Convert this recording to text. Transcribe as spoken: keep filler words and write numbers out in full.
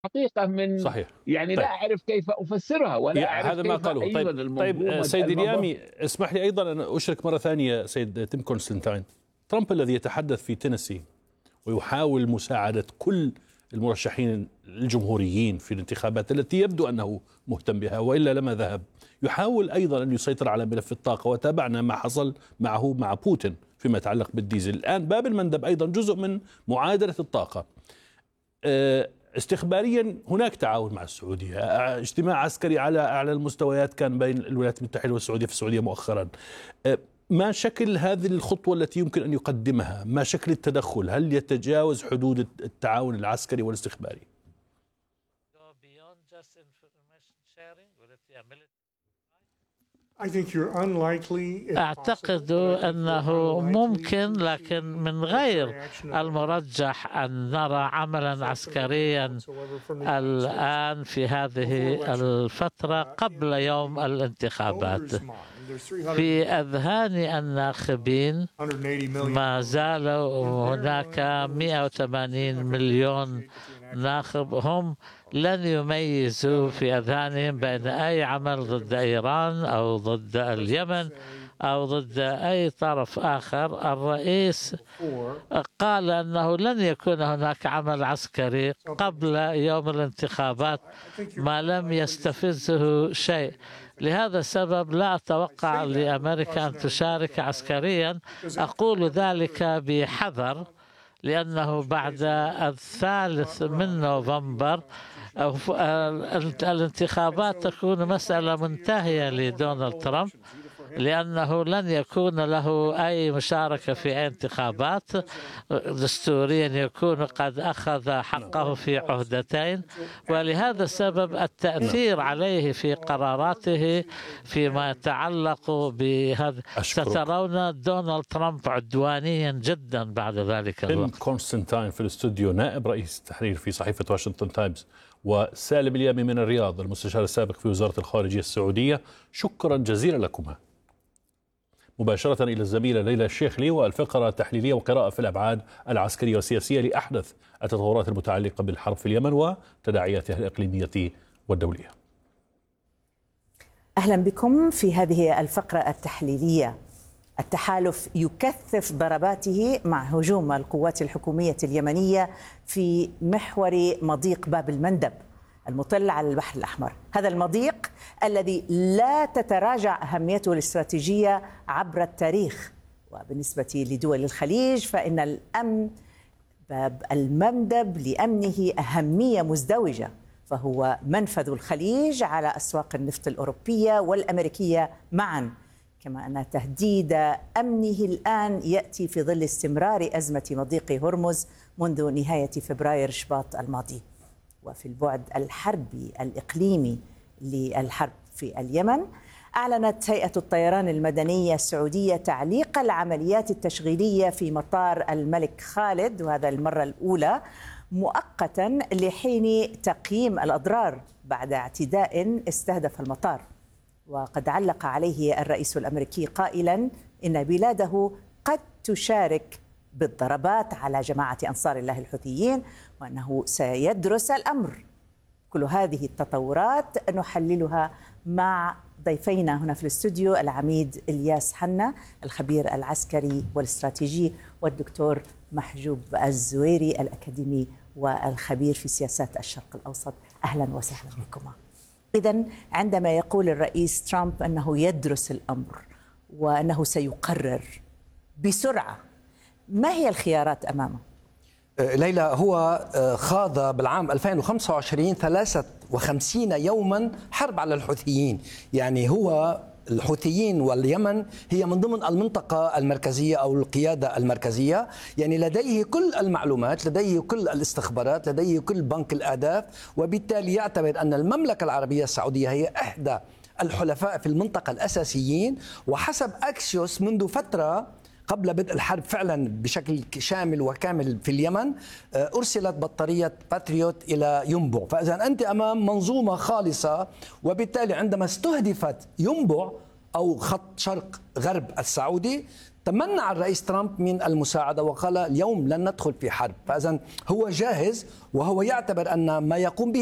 حقيقة من صحيح. يعني لا طيب. أعرف كيف أفسرها ولا أعرف هذا ما كيف قالوه. أيضا طيب طيب المنظومة سيد المنظومة اليامي، اسمح لي أيضا أن أشرك مرة ثانية سيد تيم كونستانتين. ترامب الذي يتحدث في تينيسي ويحاول مساعدة كل المرشحين الجمهوريين في الانتخابات التي يبدو أنه مهتم بها وإلا لما ذهب، يحاول أيضا أن يسيطر على ملف الطاقة، وتابعنا ما حصل معه مع بوتين فيما يتعلق بالديزل. الآن باب المندب أيضا جزء من معادلة الطاقة. استخباريا هناك تعاون مع السعودية، اجتماع عسكري على أعلى المستويات كان بين الولايات المتحدة والسعودية في السعودية مؤخرا. ما شكل هذه الخطوة التي يمكن أن يقدمها؟ ما شكل التدخل؟ هل يتجاوز حدود التعاون العسكري والاستخباري؟ أعتقد أنه ممكن، لكن من غير المرجح أن نرى عملا عسكريا الآن في هذه الفترة قبل يوم الانتخابات. في أذهان الناخبين ما زالوا هناك مئة وثمانين مليون ناخب، هم لن يميزوا في أذهانهم بين أي عمل ضد إيران أو ضد اليمن أو ضد أي طرف آخر. الرئيس قال أنه لن يكون هناك عمل عسكري قبل يوم الانتخابات ما لم يستفزه شيء. لهذا السبب لا أتوقع لأمريكا أن تشارك عسكريا. أقول ذلك بحذر، لأنه بعد الثالث من نوفمبر الانتخابات تكون مسألة منتهية لدونالد ترامب، لأنه لن يكون له أي مشاركة في أي انتخابات. دستوريا يكون قد أخذ حقه في عهدتين، ولهذا السبب التأثير عليه في قراراته فيما يتعلق بهذا سترون دونالد ترامب عدوانيا جدا بعد ذلك الوقت. كونستانتين في الاستوديو، نائب رئيس التحرير في صحيفة واشنطن تايمز، وسالم اليامي من الرياض المستشار السابق في وزارة الخارجية السعودية، شكرا جزيلا لكما. مباشرة إلى الزميلة ليلى الشيخلي والفقرة التحليلية وقراءة في الأبعاد العسكرية والسياسية لأحدث التطورات المتعلقة بالحرب في اليمن وتداعياتها الإقليمية والدولية. أهلا بكم في هذه الفقرة التحليلية. التحالف يكثف ضرباته مع هجوم القوات الحكومية اليمنية في محور مضيق باب المندب المطل على البحر الأحمر. هذا المضيق الذي لا تتراجع أهميته الاستراتيجية عبر التاريخ، وبالنسبة لدول الخليج فإن الأمن باب المندب لأمنه أهمية مزدوجة، فهو منفذ الخليج على أسواق النفط الأوروبية والأمريكية معا، كما أن تهديد أمنه الآن يأتي في ظل استمرار أزمة مضيق هرمز منذ نهاية فبراير شباط الماضي. وفي البعد الحربي الإقليمي للحرب في اليمن، أعلنت هيئة الطيران المدنية السعودية تعليق العمليات التشغيلية في مطار الملك خالد، وهذا المرة الأولى مؤقتا لحين تقييم الأضرار بعد اعتداء استهدف المطار. وقد علق عليه الرئيس الأمريكي قائلا إن بلاده قد تشارك بالضربات على جماعة أنصار الله الحوثيين، وأنه سيدرس الأمر. كل هذه التطورات نحللها مع ضيفينا هنا في الاستوديو، العميد إلياس حنا الخبير العسكري والاستراتيجي، والدكتور محجوب الزويري الأكاديمي والخبير في سياسات الشرق الأوسط. أهلا وسهلا بكما. إذن عندما يقول الرئيس ترامب أنه يدرس الأمر وأنه سيقرر بسرعة، ما هي الخيارات أمامه؟ ليلى، هو خاض بالعام ألفين وخمسة وعشرين ثلاثة وخمسين يوما حرب على الحوثيين. يعني هو الحوثيين واليمن هي من ضمن المنطقة المركزية أو القيادة المركزية، يعني لديه كل المعلومات، لديه كل الاستخبارات، لديه كل بنك الأهداف، وبالتالي يعتبر أن المملكة العربية السعودية هي إحدى الحلفاء في المنطقة الأساسيين. وحسب أكسيوس منذ فترة قبل بدء الحرب فعلا بشكل شامل وكامل في اليمن أرسلت بطارية باتريوت إلى ينبع. فإذا أنت أمام منظومة خالصة، وبالتالي عندما استهدفت ينبع أو خط شرق غرب السعودي تمنع الرئيس ترامب من المساعدة وقال اليوم لن ندخل في حرب. فإذن هو جاهز، وهو يعتبر أن ما يقوم به